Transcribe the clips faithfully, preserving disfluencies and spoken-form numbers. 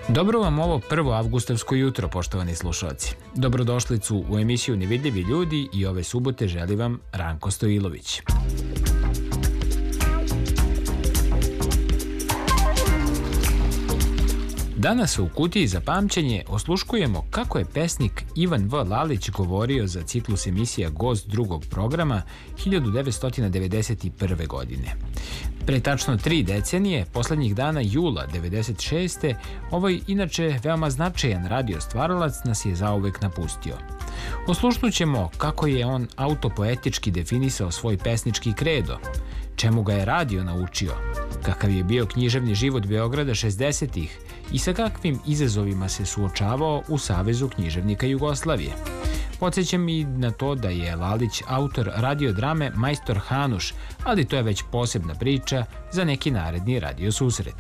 Dobro vam ovo prvo avgustovsko jutro, poštovani slušalci. Dobrodošlicu u emisiju Nevidljivi ljudi i ove subote želi vam Ranko Stojilović. Danas u Kutiji za pamćenje osluškujemo kako je pesnik Ivan V. Lalić govorio za ciklus emisija Gost drugog programa hiljadu devetsto devedeset prve. godine. Pre tačno tri decenije, poslednjih dana jula devedeset šeste. ovaj inače veoma značajan radio stvaralac nas je zauvek napustio. Oslušnut ćemo kako je on autopoetički definisao svoj pesnički kredo, čemu ga je radio naučio, kakav je bio književni život Beograda šezdesetih i sa kakvim izazovima se suočavao u Savezu književnika Jugoslavije. Podsećam i na to da je Lalić autor radiodrame Majstor Hanuš, ali to je već posebna priča za neki naredni radio susret.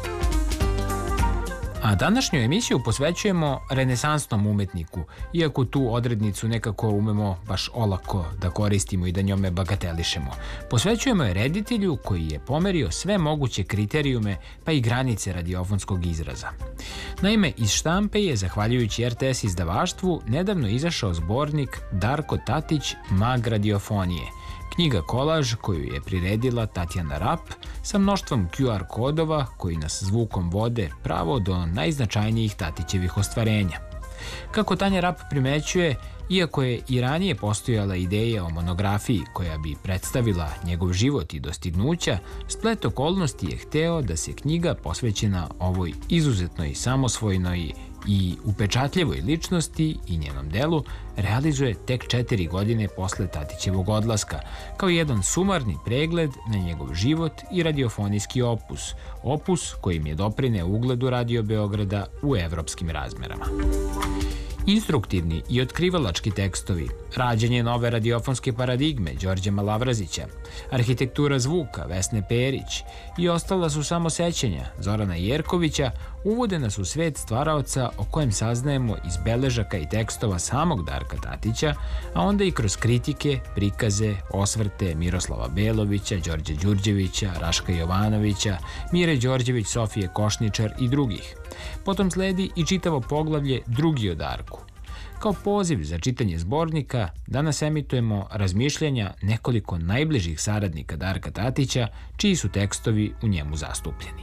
A današnju emisiju posvećujemo renesansnom umetniku, iako tu odrednicu nekako umemo baš olako da koristimo i da njome bagatelišemo. Posvećujemo je reditelju koji je pomerio sve moguće kriterijume pa i granice radiofonskog izraza. Naime, iz štampe je, zahvaljujući er te es izdavaštvu, nedavno izašao zbornik Darko Tatić, mag radiofonije, knjiga kolaž koju je priredila Tatjana Rap sa mnoštvom kju ar kodova koji nas zvukom vode pravo do najznačajnijih Tatićevih ostvarenja. Kako Tanja Rap primećuje, iako je i ranije postojala ideja o monografiji koja bi predstavila njegov život i dostignuća, splet okolnosti je hteo da se knjiga posvećena ovoj izuzetnoj samosvojnoj i upečatljivoj ličnosti i njenom delu realizuje tek četiri godine posle Tatićevog odlaska, kao jedan sumarni pregled na njegov život i radiofonijski opus, opus kojim je doprineo ugledu Radio Beograda u evropskim razmerama. Instruktivni i otkrivalački tekstovi, rađanje nove radiofonske paradigme Đorđa Malavrazića, arhitektura zvuka Vesne Perić i ostala su samo sećanja Zorana Jerkovića uvode nas u svet stvaraoca o kojem saznajemo iz beležaka i tekstova samog Darka Tatića, a onda i kroz kritike, prikaze, osvrte Miroslava Belovića, Đorđa Đurđevića, Raška Jovanovića, Mire Đorđević, Sofije Košničar i drugih. Potom sledi i čitavo poglavlje Drugi o Darku. Kao poziv za čitanje zbornika, danas emitujemo razmišljanja nekoliko najbližih saradnika Darka Tatića, čiji su tekstovi u njemu zastupljeni.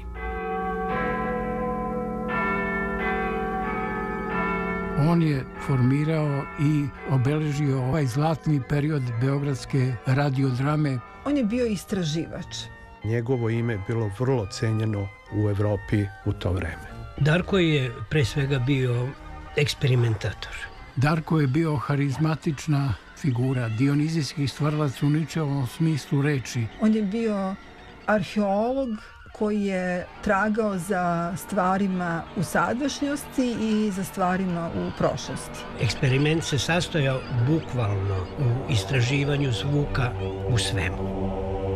On je formirao i obeležio ovaj zlatni period beogradske radiodrame. On je bio istraživač. Njegovo ime je bilo vrlo cenjeno u Evropi u to vreme. Darko je pre svega bio eksperimentator. Darko je bio harizmatična figura, dionizijski stvaralac u ničevom smislu reči. On je bio arheolog koji je tragao za stvarima u sadašnjosti i za stvarima u prošlosti. Eksperiment se sastojao bukvalno u istraživanju zvuka u svemu.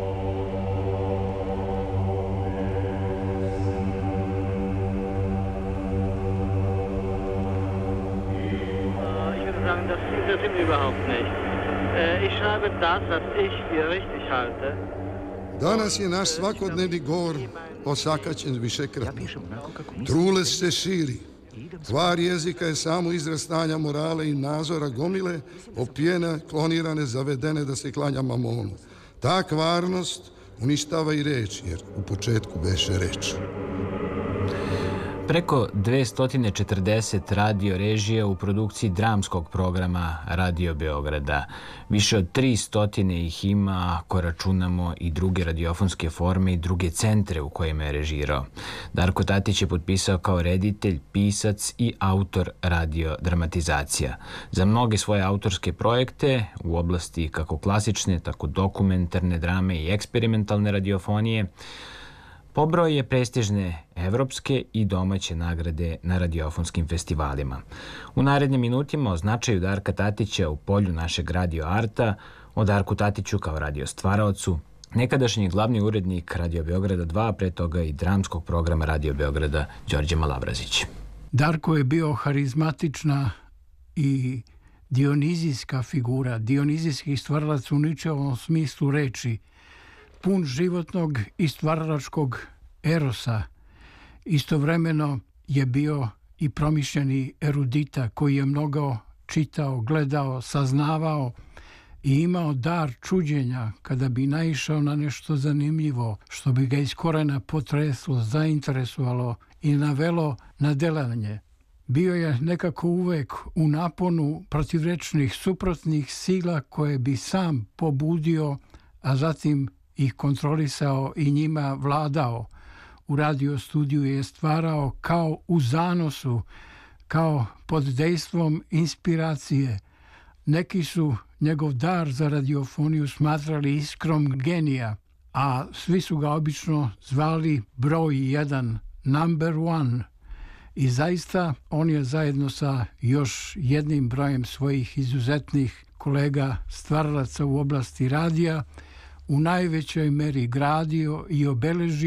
Das interessiert mich überhaupt nicht. Ich schreibe das, was ich für richtig halte. Danas je naš svakodnevni govor osakaćen višekratno. Trulež se širi. Tvar jezika je samo izraz stanja morale i nazora gomile, opijene, klonirane, zavedene da se klanja mamonu. Ta kvarnost uništava i reč, jer u početku beše reč. Preko dvesta četrdeset radio režija u produkciji dramskog programa Radio Beograda. Više od tristo ih ima ako računamo i druge radiofonske forme i druge centre u kojima je režirao. Darko Tatić je potpisao kao reditelj, pisac i autor radiodramatizacija. Za mnoge svoje autorske projekte u oblasti kako klasične, tako dokumentarne drame i eksperimentalne radiofonije pobrao je prestižne evropske i domaće nagrade na radiofonskim festivalima. U narednim minutima o značaju Darka Tatića u polju našeg radio arta, o Darku Tatiću kao radio stvaraocu, nekadašnji glavni urednik Radio Beograda dva, pre toga i dramskog programa Radio Beograda Đorđe Malavrazić. Darko je bio harizmatična i dionizijska figura, dionizijski stvaralac u ničevom smislu reči, pun životnog i stvaralačkog erosa. Istovremeno je bio i promišljeni erudita koji je mnogo čitao, gledao, saznavao i imao dar čuđenja kada bi naišao na nešto zanimljivo što bi ga iz korena potreslo, zainteresovalo i navelo na delanje. Bio je nekako uvek u naponu protivrečnih suprotnih sila koje bi sam pobudio, a zatim ih kontrolisao i njima vladao. U radio studiju je stvarao kao u zanosu, kao pod dejstvom inspiracije. Neki su njegov dar za radiofoniju smatrali iskrom genija, a svi su ga obično zvali broj jedan, number one. I zaista on je zajedno sa još jednim brojem svojih izuzetnih kolega stvaralaca u oblasti radija u najvećoj meri gradio i obeležio